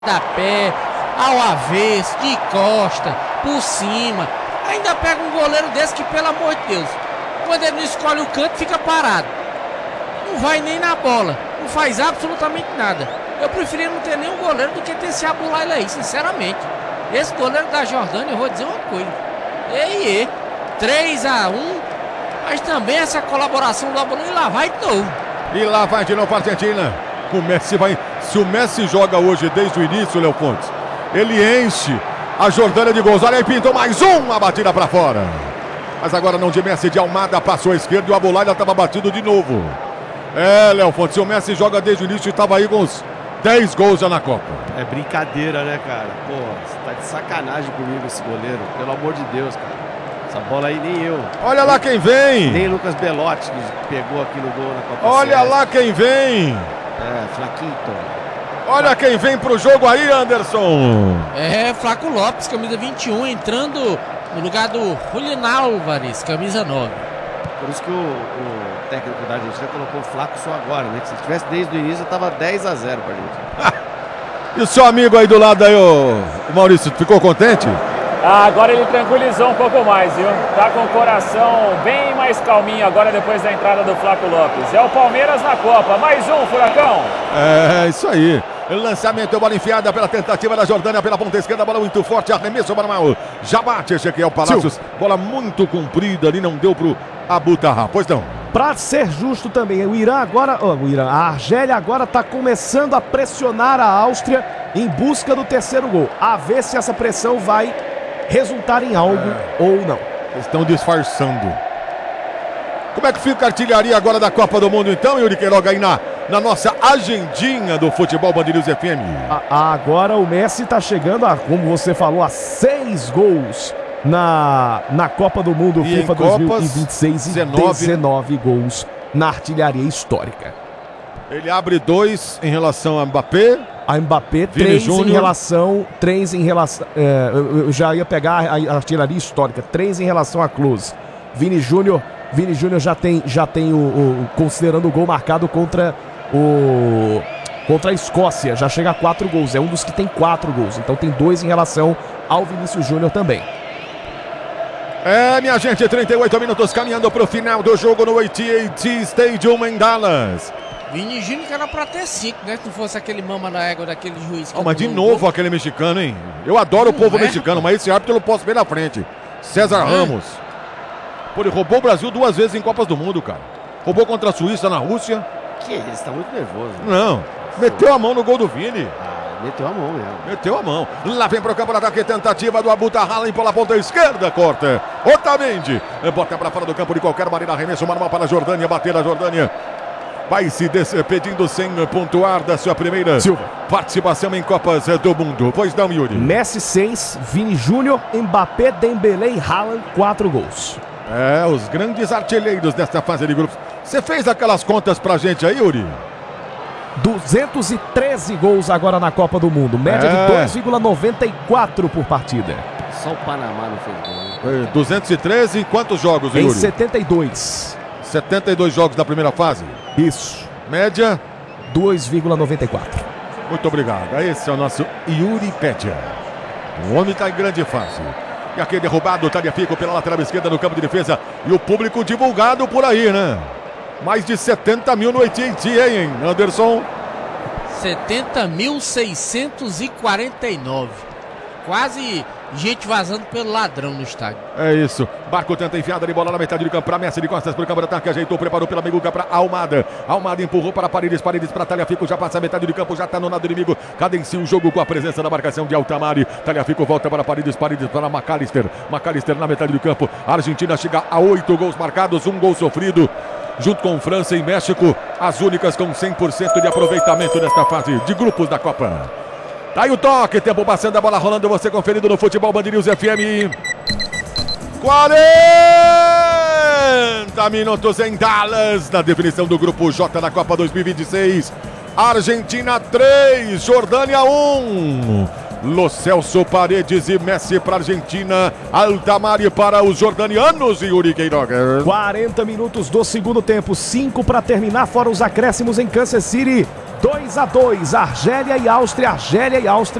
da pé, ao avesso, de costa, por cima. Ainda pega um goleiro desse que, pelo amor de Deus, quando ele não escolhe o canto, fica parado. Não vai nem na bola, não faz absolutamente nada. Eu preferia não ter nenhum goleiro do que ter esse Abulaila aí, sinceramente. Esse goleiro da Jordânia, eu vou dizer uma coisa. 3-1, mas também essa colaboração do Abulaila, lá vai de novo. E lá vai de novo a Argentina. O Messi vai. Se o Messi joga hoje desde o início, Léo Fontes, ele enche a Jordânia de gols. Olha aí, pintou mais uma batida para fora. Mas agora não de Messi, de Almada, passou à esquerda e o Abulaila estava batido de novo. Léo Fontes, se o Messi joga desde o início, estava aí com uns 10 gols já na Copa. É brincadeira, né, cara? Pô, você tá de sacanagem comigo esse goleiro. Pelo amor de Deus, cara. Essa bola aí nem eu. Olha lá quem vem. Nem Lucas Belotti que pegou aqui no gol na Copa. Olha lá quem vem. Flaquito. Olha quem vem pro jogo aí, Anderson. Flaco Lopes, camisa 21, entrando no lugar do Julián Álvares, camisa 9. Por isso que o técnico da Argentina colocou o Flaco só agora, né? Que se tivesse desde o início, tava 10-0 pra gente. E o seu amigo aí do lado aí, o Maurício, ficou contente? Agora ele tranquilizou um pouco mais, viu? Tá com o coração bem mais calminho agora depois da entrada do Flaco Lopes. É o Palmeiras na Copa. Mais um, Furacão. Isso aí. Lançamento, bola enfiada pela tentativa da Jordânia pela ponta esquerda, bola muito forte, arremesso para mal. Já bate Ezequiel Palacios. Bola muito comprida ali, não deu pro Abutarra. Pois não. Para ser justo também, a Argélia agora está começando a pressionar a Áustria em busca do terceiro gol. A ver se essa pressão vai resultar em algo ou não. Eles estão disfarçando. Como é que fica a artilharia agora da Copa do Mundo então, Yuri Queiroga, aí na nossa agendinha do Futebol Band News FM? Agora o Messi está chegando, como você falou, a 6 gols na Copa do Mundo e FIFA 2026 e 19 gols na artilharia histórica. Ele abre 2 em relação a Mbappé. A Mbappé, 3 em relação. Eu já ia pegar a artilharia histórica, 3 em relação a Klose. Vini Júnior já tem considerando o gol marcado contra a Escócia, já chega a 4 gols. É um dos que tem 4 gols. Então tem 2 em relação ao Vinícius Júnior também. Minha gente, 38 minutos caminhando para o final do jogo no AT&T Stadium em Dallas. Vini Júnior que era pra ter 5, né? Se não fosse aquele mama na égua daquele juiz. Mas de novo aquele mexicano, hein? Eu adoro o povo mexicano, mas esse árbitro eu não posso ver na frente. César Ramos. Pô, ele roubou o Brasil 2 vezes em Copas do Mundo, cara. Roubou contra a Suíça na Rússia. Que isso, tá muito nervoso. Não, meteu a mão no gol do Vini. Meteu a mão mesmo. Meteu a mão. Lá vem pro campo de ataque, tentativa do Abutarra, limpa pela ponta esquerda, corta. Otamendi, bota pra fora do campo de qualquer maneira, arremesso manual para a Jordânia, bater a Jordânia. Vai se despedindo sem pontuar da sua primeira participação em Copas do Mundo. Pois não, Yuri? Messi 6, Vini Júnior, Mbappé, Dembélé e Haaland 4 gols. Os grandes artilheiros desta fase de grupos. Você fez aquelas contas pra gente aí, Yuri? 213 gols agora na Copa do Mundo, média de 2,94 por partida. Só o Panamá não fez gol. 213 em quantos jogos, Yuri? Em 72. 72 jogos da primeira fase? Isso. Média? 2,94. Muito obrigado. Esse é o nosso Yuri Pédia. O homem está em grande fase. E aqui derrubado, Tagliafico pela lateral esquerda no campo de defesa. E o público divulgado por aí, né? Mais de 70 mil no AT&T, hein, Anderson? 70.649. Quase gente vazando pelo ladrão no estádio. É isso. Barco tenta enfiada de bola na metade do campo para Messi, de costas para o campo de ataque, ajeitou, preparou pela meiguca para Almada. Almada empurrou para Paredes para Tagliafico, já passa a metade do campo, já está no lado do inimigo. Cadencia o jogo com a presença da marcação de Altamari. Tagliafico volta para Paredes para McAllister. McAllister na metade do campo. A Argentina chega a 8 gols marcados, 1 gol sofrido. Junto com França e México, as únicas com 100% de aproveitamento nesta fase de grupos da Copa. Tá aí o toque, tempo passando, a bola rolando, você conferido no Futebol Band News FM. 40 minutos em Dallas, na definição do Grupo J da Copa 2026. Argentina 3, Jordânia 1. Lo Celso, Paredes e Messi para a Argentina. Altamari para os jordanianos e Yuri Queiroga. 40 minutos do segundo tempo, 5 para terminar, fora os acréscimos em Kansas City. 2-2, Argélia e Áustria,